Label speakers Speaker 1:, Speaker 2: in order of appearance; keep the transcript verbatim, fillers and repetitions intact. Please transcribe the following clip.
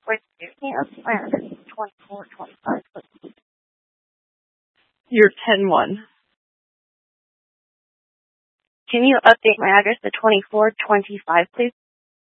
Speaker 1: Wait, can you update my address to twenty-four twenty-five, please?
Speaker 2: You're ten one.
Speaker 1: Can you update my address to twenty-four twenty-five, please?